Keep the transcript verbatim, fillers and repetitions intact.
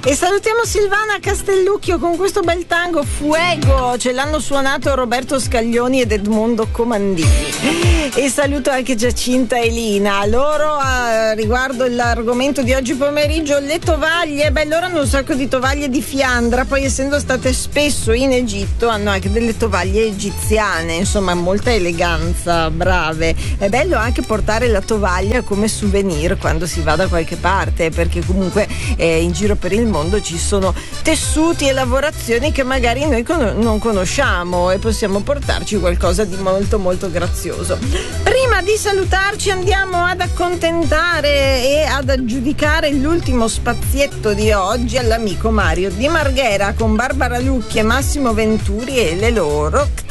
E salutiamo Silvana Castellucchio con questo bel tango Fuego, ce l'hanno suonato Roberto Scaglioni ed Edmondo Comandini. E saluto anche Giacinta e Lina. Loro eh, riguardo l'argomento di oggi pomeriggio, le tovaglie, beh, loro hanno un sacco di tovaglie di Fiandra, poi essendo state spesso in Egitto hanno anche delle tovaglie egiziane, insomma molta eleganza, brave. È bello anche portare la tovaglia come souvenir quando si va da qualche parte, perché comunque eh, in giro per il mondo ci sono tessuti e lavorazioni che magari noi con- non conosciamo e possiamo portarci qualcosa di molto molto grazioso. Prima di salutarci andiamo ad accontentare e ad aggiudicare l'ultimo spazietto di oggi all'amico Mario Di Marghera con Barbara Lucchi e Massimo Venturi e le loro